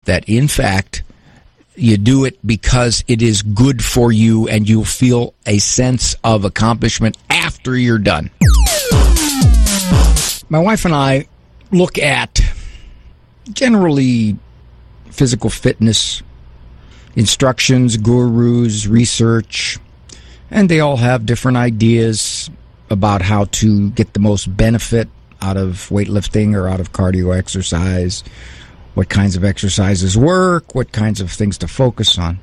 that, in fact, you do it because it is good for you and you'll feel a sense of accomplishment after you're done. My wife and I look at generally physical fitness instructions, gurus, research, and they all have different ideas about how to get the most benefit out of weightlifting or out of cardio exercise, what kinds of exercises work, what kinds of things to focus on.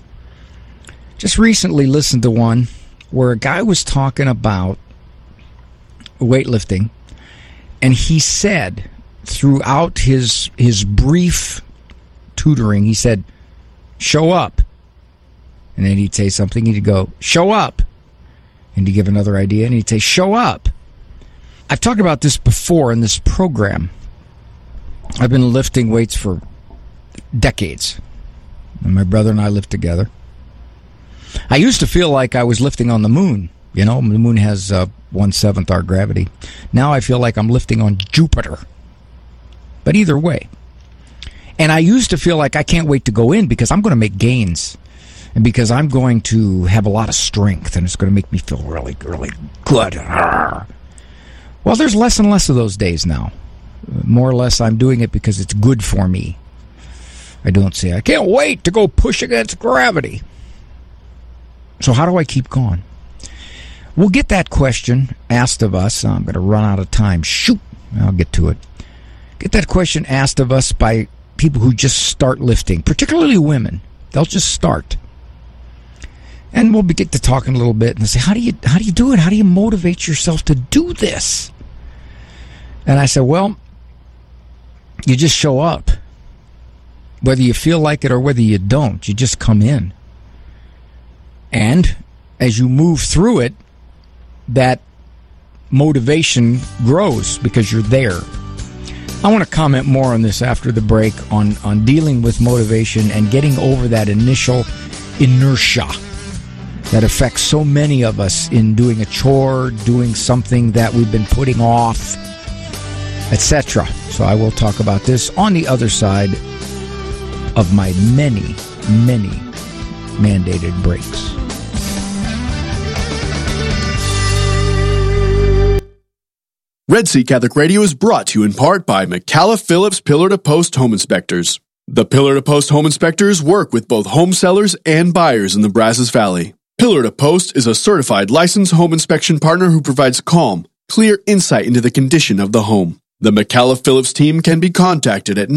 Just recently listened to one where a guy was talking about weightlifting, and he said throughout his brief tutoring, he said, show up. And then he'd say something, he'd go, show up. And he'd give another idea, and he'd say, show up. I've talked about this before in this program. I've been lifting weights for decades. And my brother and I lift together. I used to feel like I was lifting on the moon. You know, the moon has 1/7 our gravity. Now I feel like I'm lifting on Jupiter. But either way. And I used to feel like I can't wait to go in because I'm going to make gains. And because I'm going to have a lot of strength and it's going to make me feel really, really good. Well, there's less and less of those days now. More or less, I'm doing it because it's good for me. I don't say, I can't wait to go push against gravity. So how do I keep going? We'll get that question asked of us. I'm going to run out of time. Shoot. I'll get to it. Get that question asked of us by people who just start lifting, particularly women. They'll just start. And we'll get to talking a little bit and say, how do you do it? How do you motivate yourself to do this? And I said, well, you just show up. Whether you feel like it or whether you don't, you just come in. And as you move through it, that motivation grows because you're there. I want to comment more on this after the break on dealing with motivation and getting over that initial inertia that affects so many of us in doing a chore, doing something that we've been putting off, etc. So I will talk about this on the other side of my many, many mandated breaks. Red Sea Catholic Radio is brought to you in part by McAuliffe Phillips Pillar to Post Home Inspectors. The Pillar to Post Home Inspectors work with both home sellers and buyers in the Brazos Valley. Pillar to Post is a certified licensed home inspection partner who provides calm, clear insight into the condition of the home. The McAuliffe Phillips team can be contacted at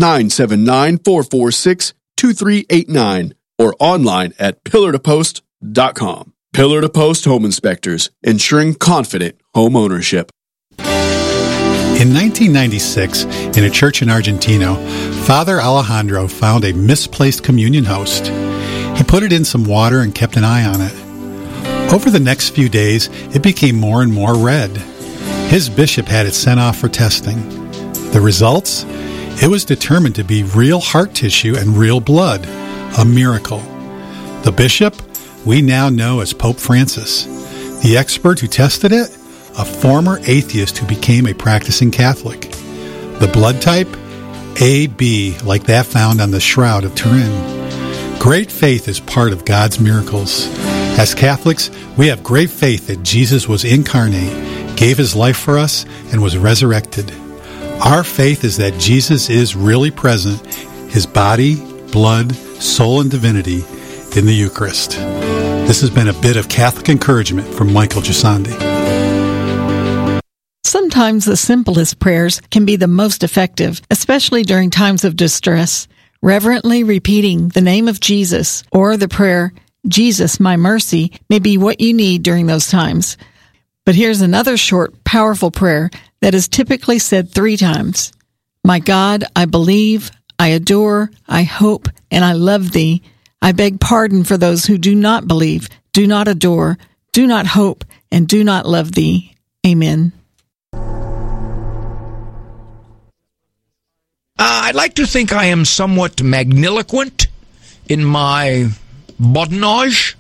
979-446-2389 or online at pillartopost.com. Pillar to Post Home Inspectors, ensuring confident home ownership. In 1996, in a church in Argentina, Father Alejandro found a misplaced communion host. He put it in some water and kept an eye on it. Over the next few days, it became more and more red. His bishop had it sent off for testing. The results? It was determined to be real heart tissue and real blood. A miracle. The bishop, we now know as Pope Francis. The expert who tested it? A former atheist who became a practicing Catholic. The blood type? AB, like that found on the Shroud of Turin. Great faith is part of God's miracles. As Catholics, we have great faith that Jesus was incarnate, gave his life for us, and was resurrected. Our faith is that Jesus is really present, his body, blood, soul, and divinity in the Eucharist. This has been a bit of Catholic encouragement from Michael Gisandi. Sometimes the simplest prayers can be the most effective, especially during times of distress. Reverently repeating the name of Jesus or the prayer, Jesus, my mercy, may be what you need during those times. But here's another short, powerful prayer that is typically said 3 times. My God, I believe, I adore, I hope, and I love thee. I beg pardon for those who do not believe, do not adore, do not hope, and do not love thee. Amen. I'd like to think I am somewhat magniloquent in my badinage.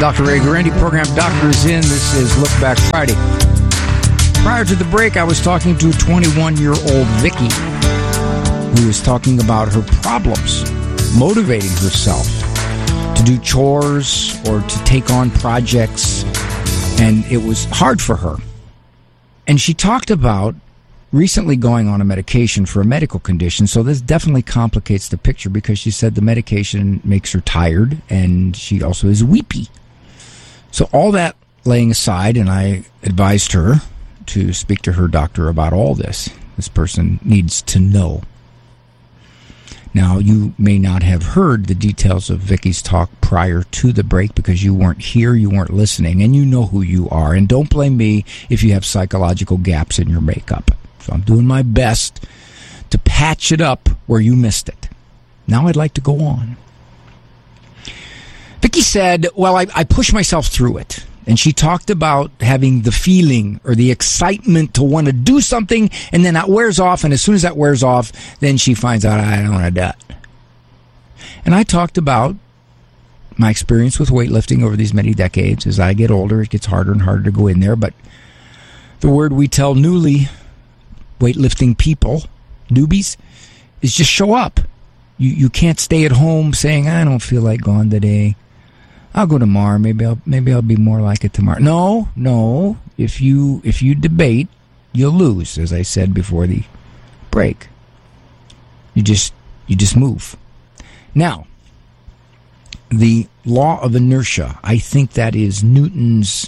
Dr. Ray Guarendi, program Doctors In. This is Look Back Friday. Prior to the break, I was talking to 21-year-old Vicky, who was talking about her problems motivating herself to do chores or to take on projects, and it was hard for her. And she talked about recently going on a medication for a medical condition, so this definitely complicates the picture because she said the medication makes her tired, and she also is weepy. So all that laying aside, and I advised her to speak to her doctor about all this. This person needs to know. Now, you may not have heard the details of Vicky's talk prior to the break because you weren't here, you weren't listening, and you know who you are. And don't blame me if you have psychological gaps in your makeup. So I'm doing my best to patch it up where you missed it. Now I'd like to go on. Vicky said, well, I pushed myself through it. And she talked about having the feeling or the excitement to want to do something, and then that wears off, and as soon as that wears off, then she finds out, I don't want to do it. And I talked about my experience with weightlifting over these many decades. As I get older, it gets harder and harder to go in there, but the word we tell newly weightlifting people, newbies, is just show up. You can't stay at home saying, I don't feel like going today. I'll go tomorrow. Maybe I'll be more like it tomorrow. No. If you debate, you'll lose, as I said before the break. You just move. Now, the law of inertia, I think that is Newton's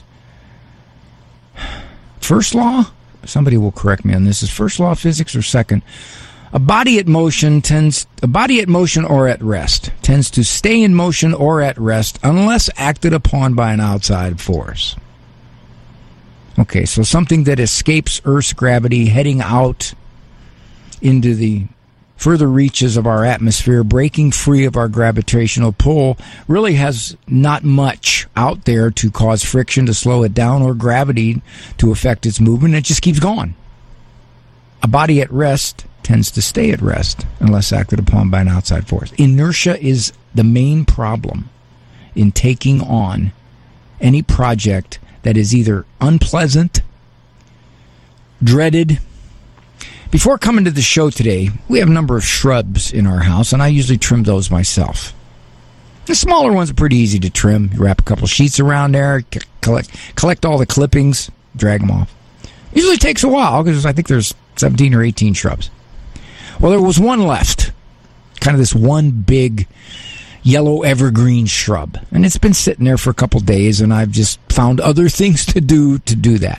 first law. Somebody will correct me on this. Is first law of physics or second? A body at motion or at rest tends to stay in motion or at rest unless acted upon by an outside force. Okay, so something that escapes Earth's gravity, heading out into the further reaches of our atmosphere, breaking free of our gravitational pull, really has not much out there to cause friction to slow it down or gravity to affect its movement. It just keeps going. A body at rest tends to stay at rest unless acted upon by an outside force. Inertia is the main problem in taking on any project that is either unpleasant, dreaded. Before coming to the show today, we have a number of shrubs in our house, and I usually trim those myself. The smaller ones are pretty easy to trim. You wrap a couple sheets around there, collect all the clippings, drag them off. Usually takes a while because I think there's 17 or 18 shrubs. Well, there was one left, kind of this one big yellow evergreen shrub. And it's been sitting there for a couple days, and I've just found other things to do that.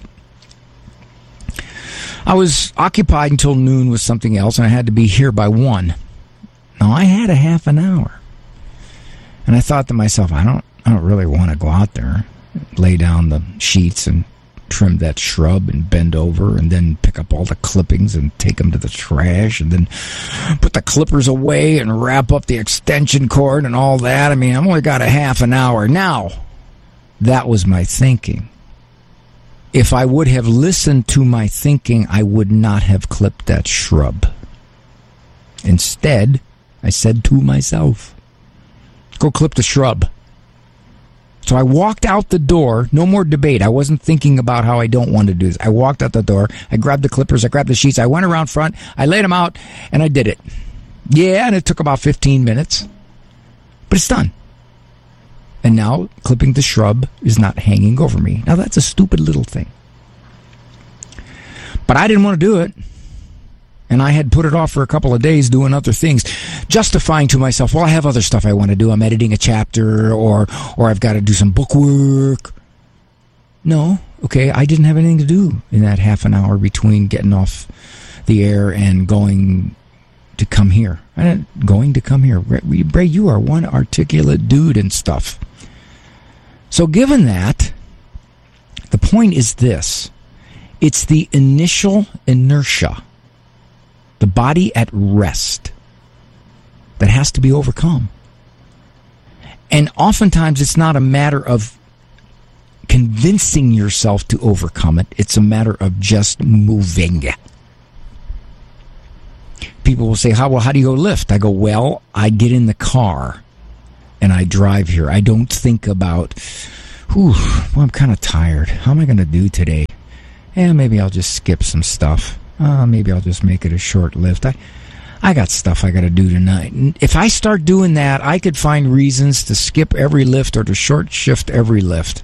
I was occupied until noon with something else, and I had to be here by 1. Now, I had a half an hour. And I thought to myself, I don't really want to go out there, lay down the sheets and trim that shrub and bend over and then pick up all the clippings and take them to the trash and then put the clippers away and wrap up the extension cord and all that. I mean, I've only got a half an hour. Now, that was my thinking. If I would have listened to my thinking, I would not have clipped that shrub. Instead, I said to myself, go clip the shrub. So I walked out the door, no more debate. I wasn't thinking about how I don't want to do this. I walked out the door, I grabbed the clippers, I grabbed the sheets, I went around front, I laid them out, and I did it. Yeah, and it took about 15 minutes. But it's done. And now clipping the shrub is not hanging over me. Now that's a stupid little thing. But I didn't want to do it. And I had put it off for a couple of days doing other things, justifying to myself, well, I have other stuff I want to do. I'm editing a chapter, or I've got to do some book work. No, okay, I didn't have anything to do in that half an hour between getting off the air and going to come here. Ray, you are one articulate dude and stuff. So given that, the point is this. It's the initial inertia, the body at rest, that has to be overcome. And oftentimes it's not a matter of convincing yourself to overcome it. It's a matter of just moving. People will say, how do you go lift? I go, well, I get in the car and I drive here. I don't think about Well, I'm kind of tired. How am I going to do today? Maybe I'll just skip some stuff. Maybe I'll just make it a short lift. I got stuff I got to do tonight. And if I start doing that, I could find reasons to skip every lift or to short shift every lift.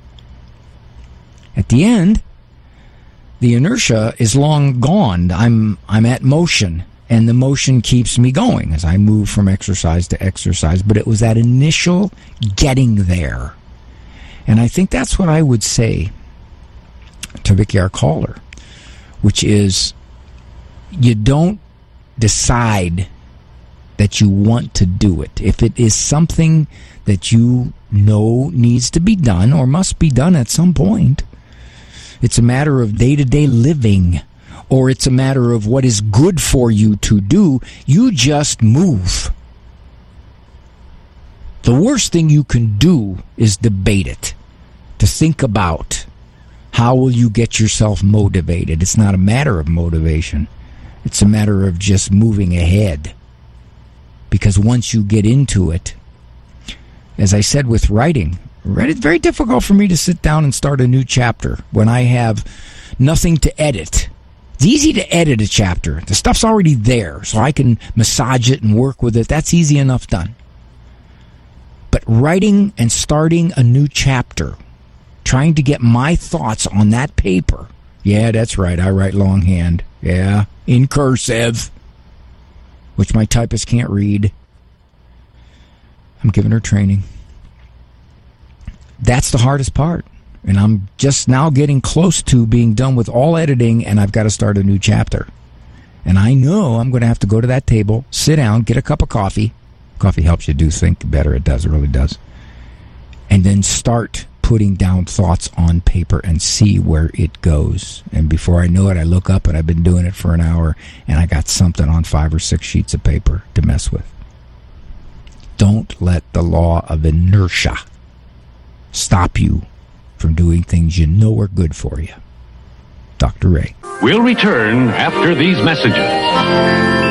At the end, the inertia is long gone. I'm at motion, and the motion keeps me going as I move from exercise to exercise. But it was that initial getting there. And I think that's what I would say to Vicky, our caller, which is you don't decide that you want to do it. If it is something that you know needs to be done or must be done at some point, it's a matter of day-to-day living, or it's a matter of what is good for you to do, you just move. The worst thing you can do is debate it, to think about how will you get yourself motivated. It's not a matter of motivation. It's a matter of just moving ahead. Because once you get into it, as I said with writing, it's very difficult for me to sit down and start a new chapter when I have nothing to edit. It's easy to edit a chapter. The stuff's already there, so I can massage it and work with it. That's easy enough done. But writing and starting a new chapter, trying to get my thoughts on that paper. Yeah, that's right, I write longhand. Yeah, in cursive, which my typist can't read. I'm giving her training. That's the hardest part. And I'm just now getting close to being done with all editing, and I've got to start a new chapter. And I know I'm going to have to go to that table, sit down, get a cup of coffee. Coffee helps you think better. It does. It really does. And then start putting down thoughts on paper and see where it goes. And before I know it, I look up and I've been doing it for an hour and I got something on 5 or 6 sheets of paper to mess with. Don't let the law of inertia stop you from doing things you know are good for you. Dr. Ray. We'll return after these messages.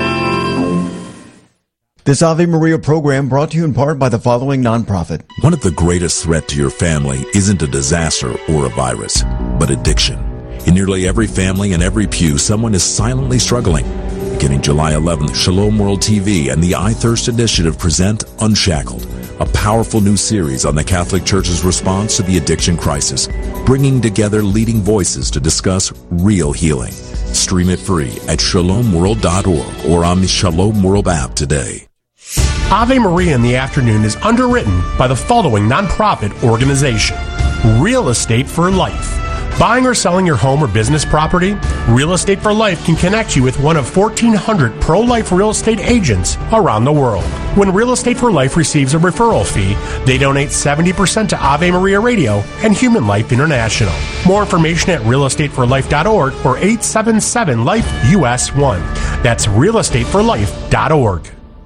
This Ave Maria program brought to you in part by the following nonprofit. One of the greatest threats to your family isn't a disaster or a virus, but addiction. In nearly every family and every pew, someone is silently struggling. Beginning July 11th, Shalom World TV and the I Thirst Initiative present Unshackled, a powerful new series on the Catholic Church's response to the addiction crisis, bringing together leading voices to discuss real healing. Stream it free at shalomworld.org or on the Shalom World app today. Ave Maria in the Afternoon is underwritten by the following nonprofit organization. Real Estate for Life. Buying or selling your home or business property? Real Estate for Life can connect you with one of 1,400 pro-life real estate agents around the world. When Real Estate for Life receives a referral fee, they donate 70% to Ave Maria Radio and Human Life International. More information at realestateforlife.org or 877-LIFE-US1. That's realestateforlife.org.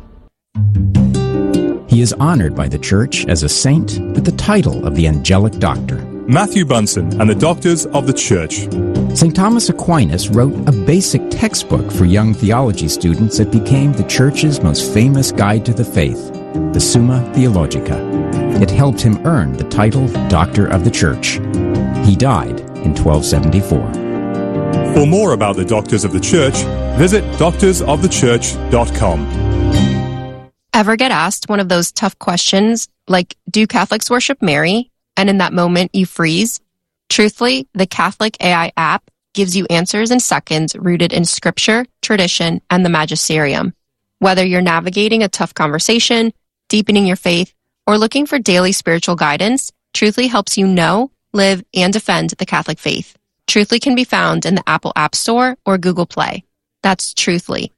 He is honored by the Church as a saint with the title of the Angelic Doctor. Matthew Bunson and the Doctors of the Church. St. Thomas Aquinas wrote a basic textbook for young theology students that became the Church's most famous guide to the faith, the Summa Theologica. It helped him earn the title Doctor of the Church. He died in 1274. For more about the Doctors of the Church, visit doctorsofthechurch.com. Ever get asked one of those tough questions, like, do Catholics worship Mary? And in that moment, you freeze? Truthfully, the Catholic AI app gives you answers in seconds rooted in scripture, tradition, and the magisterium. Whether you're navigating a tough conversation, deepening your faith, or looking for daily spiritual guidance, Truthfully helps you know, live, and defend the Catholic faith. Truthfully can be found in the Apple App Store or Google Play. That's Truthfully.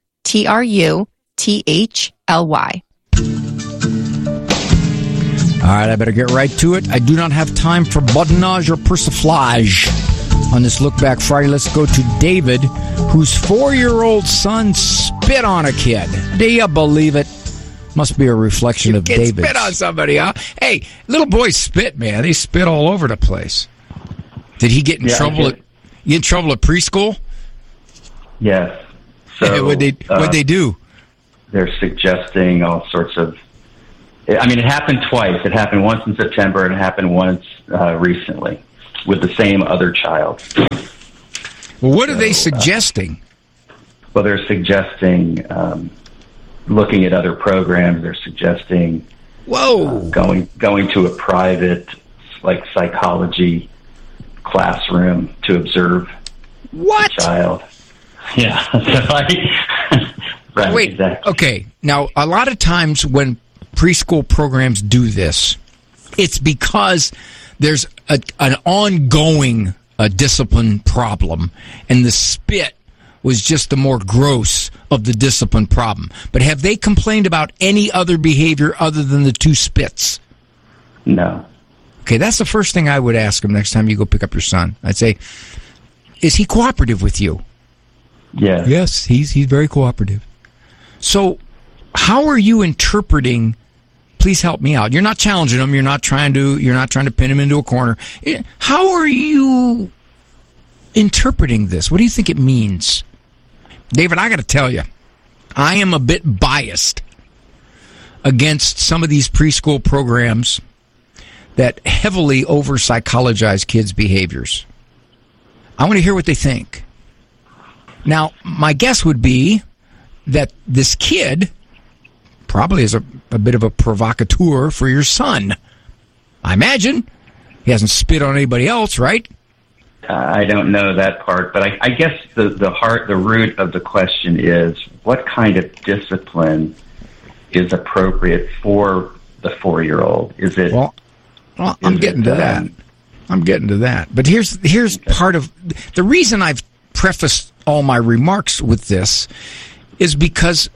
TRUTHLY. All right, I better get right to it. I do not have time for badinage or persiflage on this Look Back Friday. Let's go to David, whose 4-year-old son spit on a kid. Do you believe it? Must be a reflection of David. Spit on somebody, huh? Hey, little boys spit, man. They spit all over the place. Did he get in trouble? You in trouble at preschool? Yes. So what'd they do? They're suggesting all sorts of I mean, it happened twice. It happened once in September, and it happened once recently with the same other child. Well, what are they suggesting? Well, they're suggesting looking at other programs. They're suggesting going to a private, like, psychology classroom to observe the child. Yeah. Right, wait, exactly. Okay. Now, a lot of times when preschool programs do this, it's because there's an ongoing discipline problem, and the spit was just the more gross of the discipline problem. But have they complained about any other behavior other than the 2 spits? No. Okay, that's the first thing I would ask them next time you go pick up your son. I'd say, is he cooperative with you? Yes. Yes, he's very cooperative. So how are you interpreting, please help me out. You're not challenging him, you're not trying to pin him into a corner. How are you interpreting this? What do you think it means? David, I got to tell you, I am a bit biased against some of these preschool programs that heavily over-psychologize kids' behaviors. I want to hear what they think. Now, my guess would be that this kid probably is a bit of a provocateur for your son. I imagine. He hasn't spit on anybody else, right? I don't know that part, but I guess the root of the question is, what kind of discipline is appropriate for the 4-year-old? Is it? Well, I'm getting to that. I'm getting to that. But here's part of the reason I've prefaced all my remarks with this is because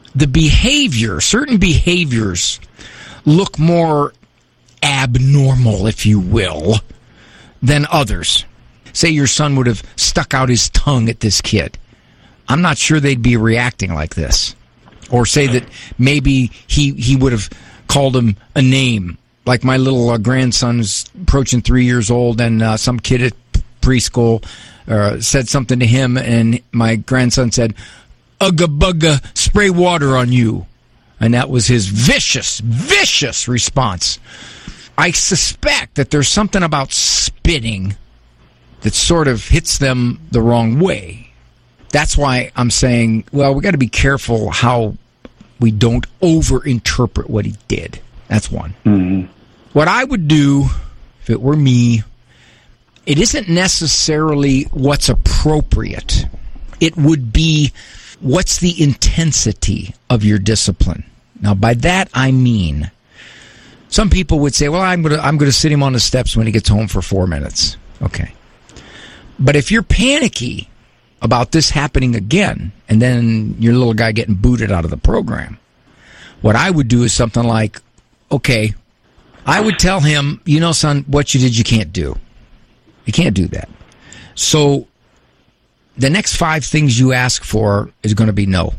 certain behaviors look more abnormal, if you will, than others. Say your son would have stuck out his tongue at this kid. I'm not sure they'd be reacting like this. Or say that maybe he would have called him a name. Like my little grandson's approaching 3 years old, and some kid at preschool said something to him, and my grandson said, "Ugga bugga, spray water on you." And that was his vicious response. I suspect that there's something about spitting that sort of hits them the wrong way. That's why I'm saying, well, we got to be careful how we don't overinterpret what he did. That's one. Mm-hmm. What I would do, if it were me, it isn't necessarily what's appropriate. It would be, what's the intensity of your discipline? Now, by that I mean, some people would say, well, I'm going to sit him on the steps when he gets home for 4 minutes. Okay. But if you're panicky about this happening again, and then your little guy getting booted out of the program, what I would do is something like, okay, I would tell him, son, what you did, you can't do. You can't do that. So the next 5 things you ask for is going to be no.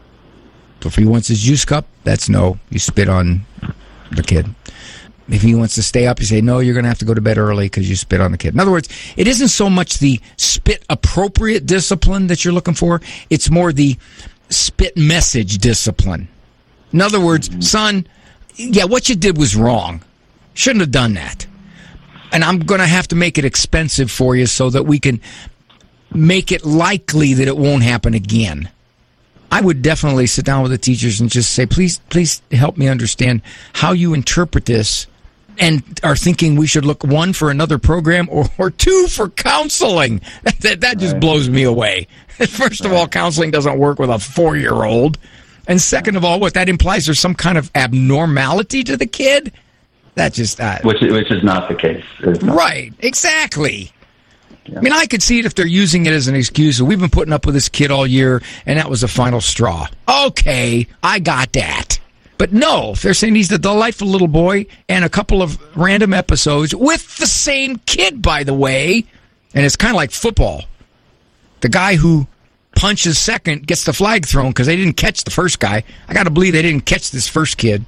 So if he wants his juice cup, that's no. You spit on the kid. If he wants to stay up, you say, no, you're going to have to go to bed early because you spit on the kid. In other words, it isn't so much the spit-appropriate discipline that you're looking for. It's more the spit message discipline. In other words, son, yeah, what you did was wrong. Shouldn't have done that. And I'm going to have to make it expensive for you so that we can make it likely that it won't happen again. I would definitely sit down with the teachers and just say, please help me understand how you interpret this and are thinking we should look, 1, for another program or 2, for counseling. That just blows me away. First of all, counseling doesn't work with a 4-year-old. And second of all, what that implies, there's some kind of abnormality to the kid. That just... Which is not the case. Right, exactly. Yeah. I mean, I could see it if they're using it as an excuse. We've been putting up with this kid all year, and that was the final straw. Okay, I got that. But no, if they're saying he's a delightful little boy, and a couple of random episodes with the same kid, by the way, and it's kind of like football. The guy who punches second gets the flag thrown because they didn't catch the first guy. I got to believe they didn't catch this first kid.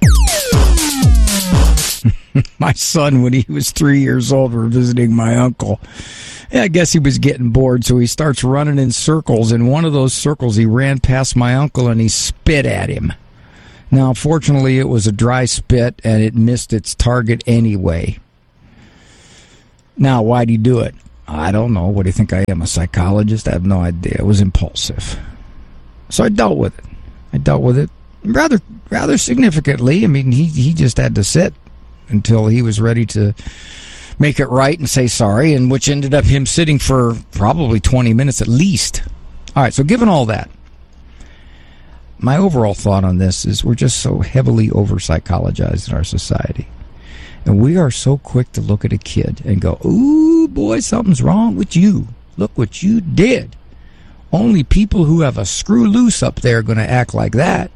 My son, when he was 3 years old, were visiting my uncle. Yeah, I guess he was getting bored, so he starts running in circles. In one of those circles, he ran past my uncle and he spit at him. Now, fortunately, it was a dry spit, and it missed its target anyway. Now, why'd he do it? I don't know. What do you think I am, a psychologist? I have no idea. It was impulsive. So I dealt with it. Rather significantly. I mean, he just had to sit until he was ready to make it right and say sorry, and which ended up him sitting for probably 20 minutes at least. All right, so given all that, my overall thought on this is we're just so heavily over-psychologized in our society. And we are so quick to look at a kid and go, ooh, boy, something's wrong with you. Look what you did. Only people who have a screw loose up there are going to act like that.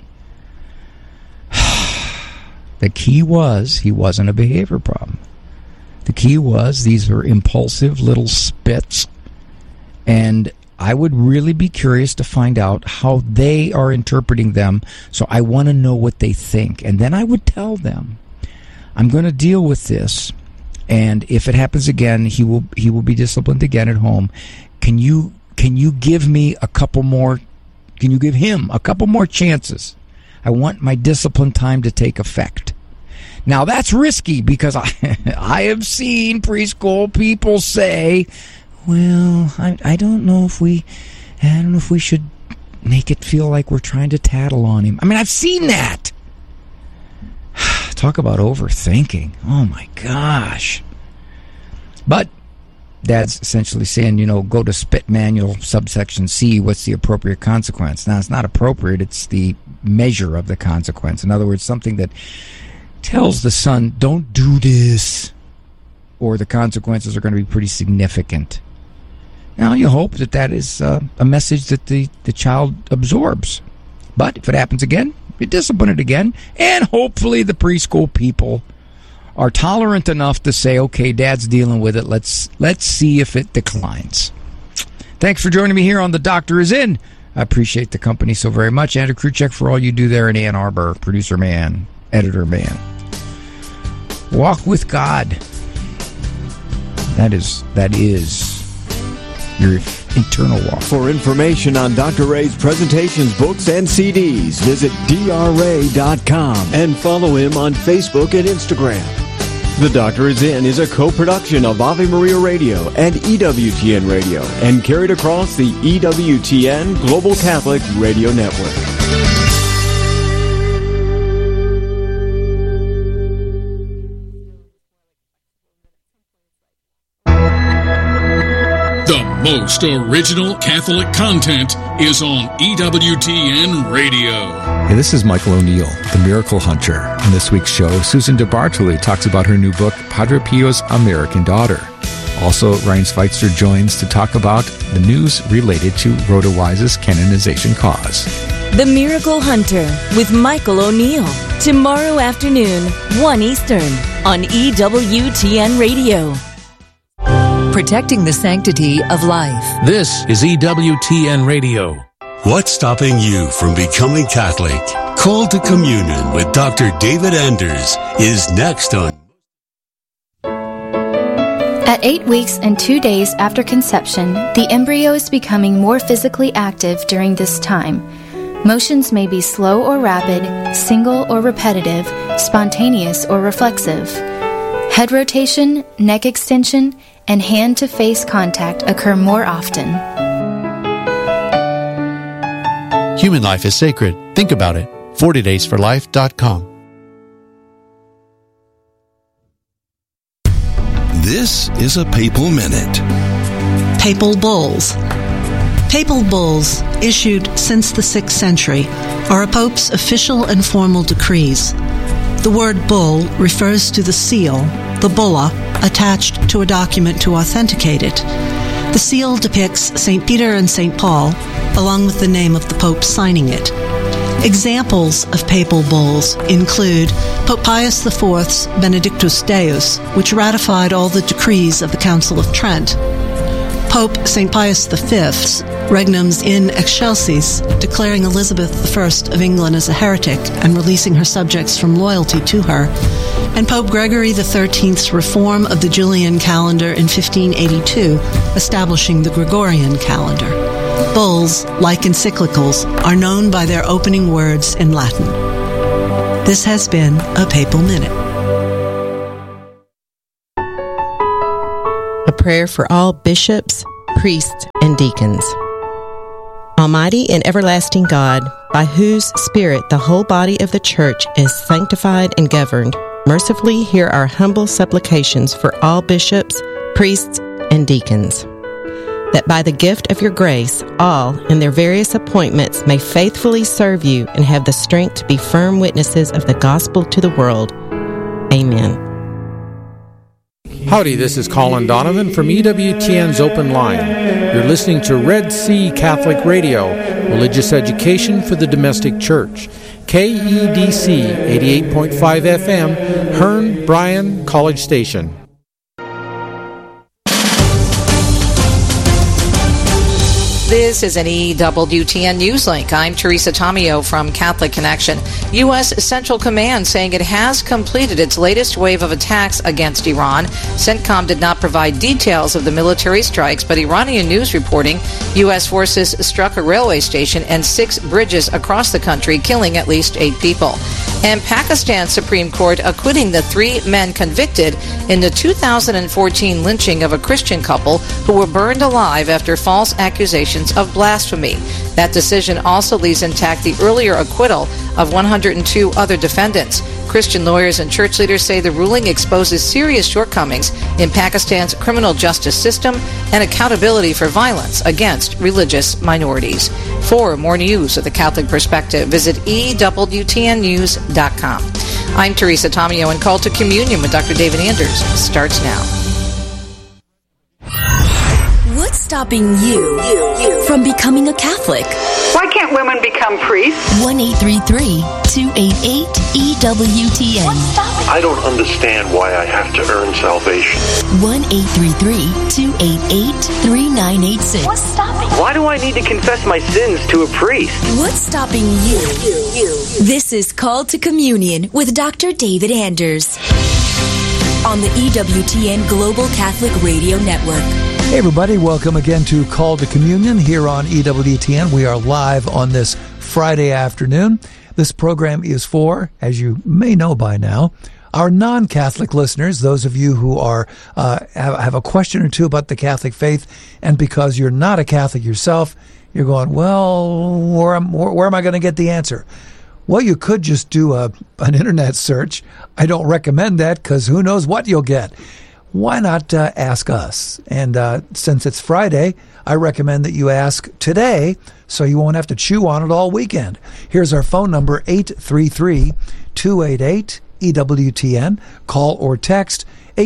The key was he wasn't a behavior problem. The key was these were impulsive little spits, and I would really be curious to find out how they are interpreting them, so I want to know what they think. And then I would tell them, I'm going to deal with this, and if it happens again, he will be disciplined again at home. Can you give me a couple more, can you give him a couple more chances? I want my discipline time to take effect. Now, that's risky because I have seen preschool people say, well, I don't know if we should make it feel like we're trying to tattle on him. I mean, I've seen that. Talk about overthinking. Oh, my gosh. But Dad's essentially saying, go to spit manual subsection C, what's the appropriate consequence? Now, it's not appropriate. It's the measure of the consequence. In other words, something that tells the son, don't do this, or the consequences are going to be pretty significant. Now, you hope that is a message that the child absorbs. But if it happens again, you discipline it again, and hopefully the preschool people are tolerant enough to say, okay, Dad's dealing with it. Let's see if it declines. Thanks for joining me here on The Doctor Is In. I appreciate the company so very much. Andrew Kruchek for all you do there in Ann Arbor. Producer man, editor man. Walk with God. That is your eternal walk. For information on Dr. Ray's presentations, books, and CDs, visit drray.com and follow him on Facebook and Instagram. The Doctor Is In is a co-production of Ave Maria Radio and EWTN Radio and carried across the EWTN Global Catholic Radio Network. The most original Catholic content is on EWTN Radio. Hey, this is Michael O'Neill, the Miracle Hunter. On this week's show, Susan DeBartoli talks about her new book, Padre Pio's American Daughter. Also, Ryan Schweitzer joins to talk about the news related to Rhoda Wise's canonization cause. The Miracle Hunter with Michael O'Neill. Tomorrow afternoon, 1 Eastern, on EWTN Radio. Protecting the sanctity of life. This is EWTN Radio. What's stopping you from becoming Catholic? Call to Communion with Dr. David Anders is next on. At 8 weeks and 2 days after conception, the embryo is becoming more physically active during this time. Motions may be slow or rapid, single or repetitive, spontaneous or reflexive. Head rotation, neck extension, and hand-to-face contact occur more often. Human life is sacred. Think about it. 40daysforlife.com. This is a Papal Minute. Papal bulls. Papal bulls, issued since the 6th century, are a pope's official and formal decrees. The word bull refers to the seal, the bulla, attached to a document to authenticate it. The seal depicts St. Peter and St. Paul, along with the name of the pope signing it. Examples of papal bulls include Pope Pius IV's Benedictus Deus, which ratified all the decrees of the Council of Trent. Pope St. Pius V's Regnums in Excelsis, declaring Elizabeth I of England as a heretic and releasing her subjects from loyalty to her, and Pope Gregory XIII's reform of the Julian calendar in 1582, establishing the Gregorian calendar. Bulls, like encyclicals, are known by their opening words in Latin. This has been a Papal Minute. A prayer for all bishops, priests, and deacons. Almighty and everlasting God, by whose Spirit the whole body of the Church is sanctified and governed, mercifully hear our humble supplications for all bishops, priests, and deacons, that by the gift of your grace, all in their various appointments may faithfully serve you and have the strength to be firm witnesses of the gospel to the world. Amen. Howdy, this is Colin Donovan from EWTN's Open Line. You're listening to Red Sea Catholic Radio, religious education for the domestic church. KEDC 88.5 FM, Hearn, Bryan, College Station. This is an EWTN News Link. I'm Teresa Tomeo from Catholic Connection. U.S. Central Command saying it has completed its latest wave of attacks against Iran. CENTCOM did not provide details of the military strikes, but Iranian news reporting U.S. forces struck a railway station and 6 bridges across the country, killing at least 8 people. And Pakistan's Supreme Court acquitting the 3 men convicted in the 2014 lynching of a Christian couple who were burned alive after false accusations of blasphemy. That decision also leaves intact the earlier acquittal of 102 other defendants. Christian lawyers and church leaders say the ruling exposes serious shortcomings in Pakistan's criminal justice system and accountability for violence against religious minorities. For more news of the Catholic perspective, visit EWTNnews.com. I'm Teresa Tomeo, and Call to Communion with Dr. David Anders starts now. What's stopping you from becoming a Catholic? Why can't women become priests? 1-833-288-EWTN. I don't understand why I have to earn salvation. 1-833-288-3986. What's stopping you? Why do I need to confess my sins to a priest? What's stopping you? This is Call to Communion with Dr. David Anders on the EWTN Global Catholic Radio Network. Hey everybody, welcome again to Call to Communion here on EWTN. We are live on this Friday afternoon. This program is for, as you may know by now, our non-Catholic listeners, those of you who are have a question or two about the Catholic faith, and because you're not a Catholic yourself, you're going, well, where am I going to get the answer? Well, you could just do an internet search. I don't recommend that because who knows what you'll get. Why not ask us? And since it's Friday, I recommend that you ask today so you won't have to chew on it all weekend. Here's our phone number, 833-288-EWTN. Call or text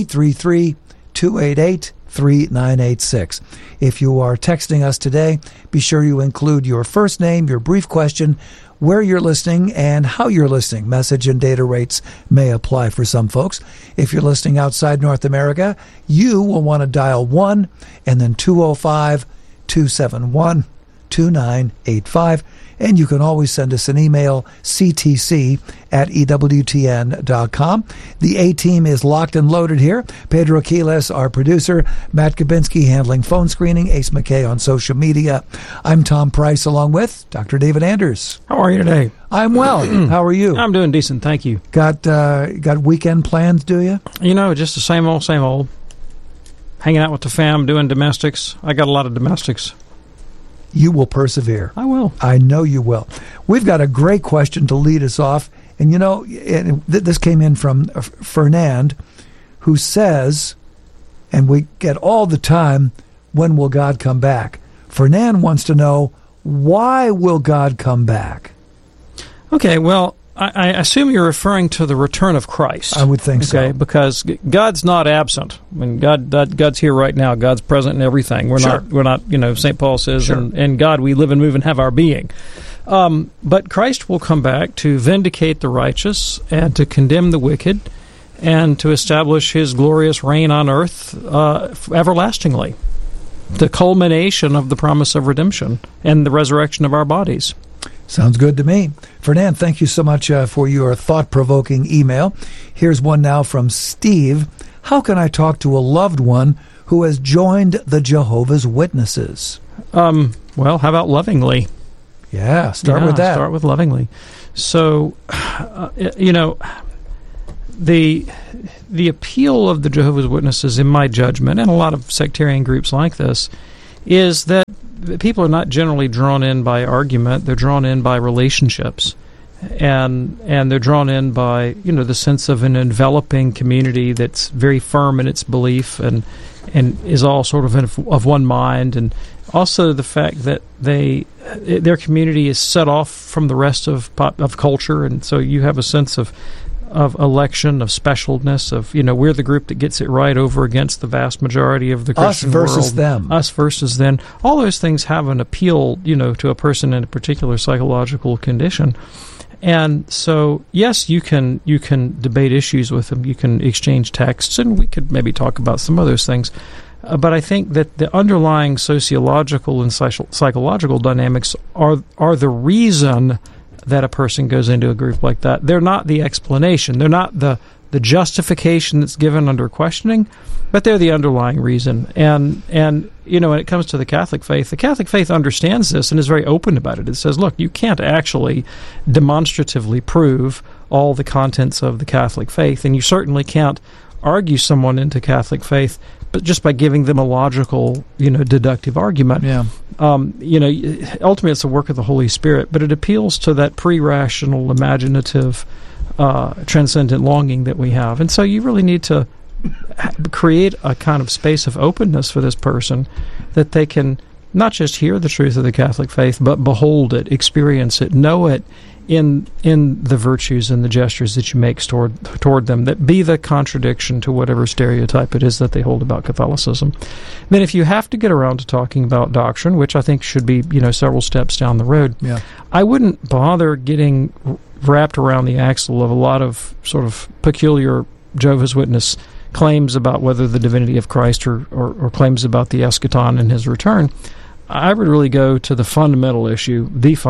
833-288-3986. If you are texting us today, be sure you include your first name, your brief question, where you're listening, and how you're listening. Message and data rates may apply for some folks. If you're listening outside North America, you will want to dial 1 and then 205-271-2985. And you can always send us an email, ctc@ewtn.com. The A-team is locked and loaded here. Pedro Quiles, our producer. Matt Kabinski handling phone screening. Ace McKay on social media. I'm Tom Price along with Dr. David Anders. How are you today? I'm well. How are you? I'm doing decent, thank you. Got weekend plans, do you? You know, just the same old, same old. Hanging out with the fam, doing domestics. I got a lot of domestics. You will persevere. I will. I know you will. We've got a great question to lead us off. And, you know, this came in from Fernand, who says, and we get all the time, when will God come back? Fernand wants to know, why will God come back? Okay, well, I assume you're referring to the return of Christ. I would think so. Okay, because God's not absent. I mean, God's here right now. God's present in everything. We're not. You know, St. Paul says, in God we live and move and have our being. But Christ will come back to vindicate the righteous and to condemn the wicked, and to establish His glorious reign on earth everlastingly. The culmination of the promise of redemption and the resurrection of our bodies. Sounds good to me. Fernand, thank you so much for your thought-provoking email. Here's one now from Steve. How can I talk to a loved one who has joined the Jehovah's Witnesses? Well, how about lovingly? Yeah, start with that. Start with lovingly. So, the appeal of the Jehovah's Witnesses, in my judgment, and a lot of sectarian groups like this, is that people are not generally drawn in by argument. They're drawn in by relationships. And they're drawn in by, the sense of an enveloping community that's very firm in its belief and is all sort of one mind, and also the fact that their community is set off from the rest of culture, and so you have a sense of election, of specialness, of we're the group that gets it right over against the vast majority of the Christian world. Us versus them. Us versus them. All those things have an appeal, to a person in a particular psychological condition. And so, yes, you can debate issues with them. You can exchange texts, and we could maybe talk about some of those things. But I think that the underlying sociological and psychological dynamics are the reason that a person goes into a group like that. They're not the explanation. They're not the justification that's given under questioning, but they're the underlying reason. And when it comes to the Catholic faith understands this and is very open about it. It says, look, you can't actually demonstratively prove all the contents of the Catholic faith, and you certainly can't argue someone into Catholic faith but just by giving them a logical, deductive argument. Yeah. Ultimately it's the work of the Holy Spirit, but it appeals to that pre-rational, imaginative, transcendent longing that we have. And so you really need to create a kind of space of openness for this person that they can not just hear the truth of the Catholic faith, but behold it, experience it, know it in the virtues and the gestures that you make toward them, that be the contradiction to whatever stereotype it is that they hold about Catholicism. Then if you have to get around to talking about doctrine, which I think should be, several steps down the road, yeah. I wouldn't bother getting wrapped around the axle of a lot of sort of peculiar Jehovah's Witness claims about whether the divinity of Christ or claims about the eschaton and his return. I would really go to the fundamental issue,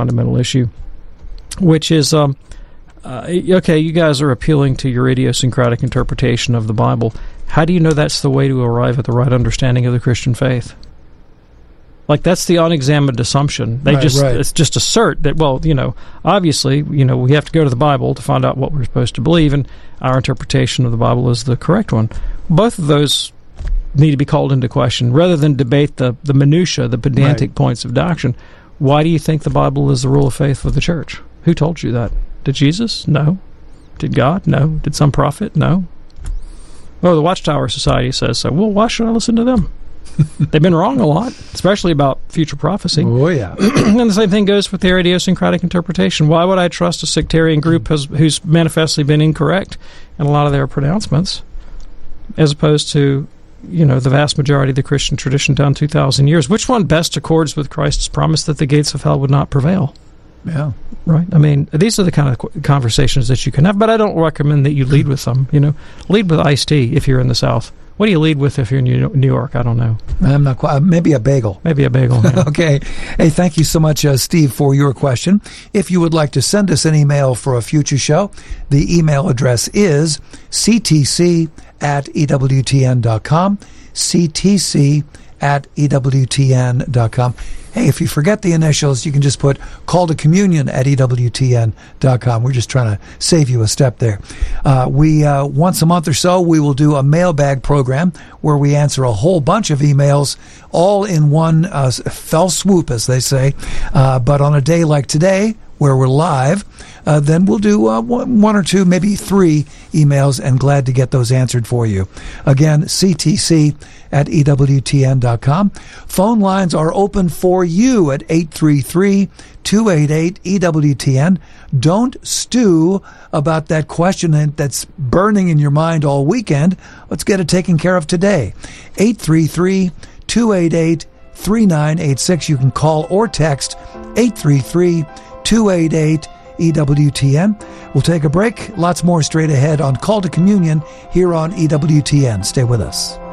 which is, okay, you guys are appealing to your idiosyncratic interpretation of the Bible. How do you know that's the way to arrive at the right understanding of the Christian faith? Like, that's the unexamined assumption. It's just assert that, well, obviously, we have to go to the Bible to find out what we're supposed to believe, and our interpretation of the Bible is the correct one. Both of those need to be called into question, rather than debate the minutiae, the pedantic points of doctrine. Why do you think the Bible is the rule of faith for the church? Who told you that? Did Jesus? No. Did God? No. Did some prophet? No. Well, the Watchtower Society says so. Well, why should I listen to them? They've been wrong a lot, especially about future prophecy. Oh, yeah. And the same thing goes with their idiosyncratic interpretation. Why would I trust a sectarian group who's manifestly been incorrect in a lot of their pronouncements, as opposed to, the vast majority of the Christian tradition down 2,000 years? Which one best accords with Christ's promise that the gates of hell would not prevail? Yeah. Right. I mean, these are the kind of conversations that you can have, but I don't recommend that you lead with them. Lead with iced tea if you're in the South. What do you lead with if you're in New York? I don't know. I'm not quite. Maybe a bagel. Yeah. Okay. Hey, thank you so much, Steve, for your question. If you would like to send us an email for a future show, the email address is ctc@ewtn.com. ctc@ewtn.com. Hey, if you forget the initials, you can just put call to communion at ewtn.com. We're just trying to save you a step there. Once a month or so, we will do a mailbag program where we answer a whole bunch of emails all in one fell swoop, as they say. But on a day like today, where we're live, then we'll do one or two, maybe three emails, and glad to get those answered for you. Again, ctc@ewtn.com. Phone lines are open for you at 833-288-EWTN. Don't stew about that question that's burning in your mind all weekend. Let's get it taken care of today. 833-288-3986. You can call or text 833-288-EWTN. We'll take a break. Lots more straight ahead on Call to Communion here on EWTN. Stay with us.